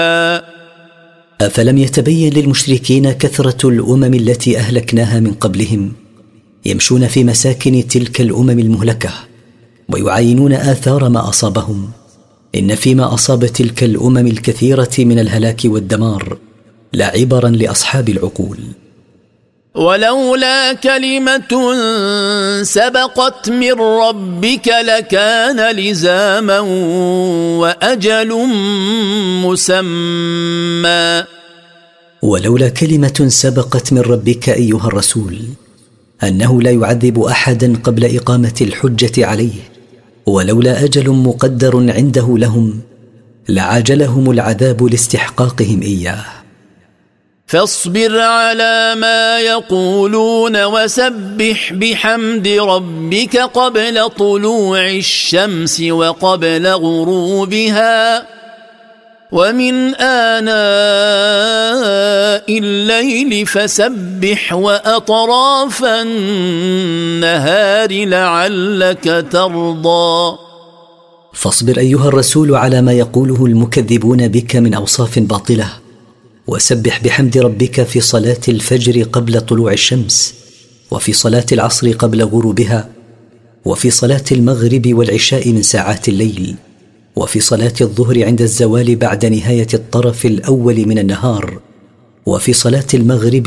أفلم يتبين للمشركين كثرة الأمم التي أهلكناها من قبلهم يمشون في مساكن تلك الأمم المهلكة ويعاينون آثار ما أصابهم؟ إن فيما أصاب تلك الأمم الكثيرة من الهلاك والدمار لعبرا لأصحاب العقول. ولولا كلمة سبقت من ربك لكان لزاما وأجل مسمى. ولولا كلمة سبقت من ربك أيها الرسول أنه لا يعذب أحدا قبل إقامة الحجة عليه، ولولا أجل مقدر عنده لهم لعاجلهم العذاب لاستحقاقهم إياه. فاصبر على ما يقولون وسبح بحمد ربك قبل طلوع الشمس وقبل غروبها ومن آناء الليل فسبح وأطراف النهار لعلك ترضى. فاصبر أيها الرسول على ما يقوله المكذبون بك من أوصاف باطلة، وسبح بحمد ربك في صلاة الفجر قبل طلوع الشمس، وفي صلاة العصر قبل غروبها، وفي صلاة المغرب والعشاء من ساعات الليل، وفي صلاة الظهر عند الزوال بعد نهاية الطرف الأول من النهار، وفي صلاة المغرب